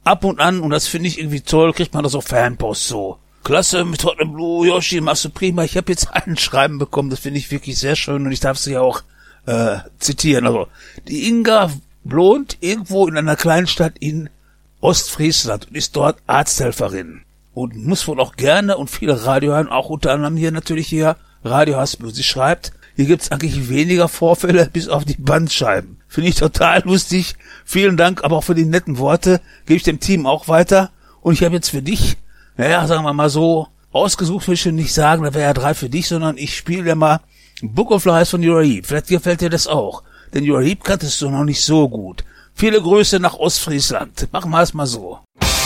ab und an, und das finde ich irgendwie toll, kriegt man da so Fanpost so. Klasse, mit Tottenham Blue, Yoshi, machst du prima. Ich habe jetzt ein Schreiben bekommen, das finde ich wirklich sehr schön und ich darf sie ja auch zitieren. Also, die Inga wohnt irgendwo in einer kleinen Stadt in Ostfriesland und ist dort Arzthelferin. Und muss wohl auch gerne und viele Radio hören, auch unter anderem hier Radio Hasbro. Sie schreibt, hier gibt's eigentlich weniger Vorfälle, bis auf die Bandscheiben. Finde ich total lustig. Vielen Dank, aber auch für die netten Worte. Gebe ich dem Team auch weiter. Und ich habe jetzt für dich, sagen wir mal so, ausgesucht will ich schon nicht sagen, da wäre ja 3 für dich, sondern ich spiele dir mal Book of Lies von Uriah Heep. Vielleicht gefällt dir das auch. Denn Uriah Heep kanntest du noch nicht so gut. Viele Grüße nach Ostfriesland. Machen wir es mal so.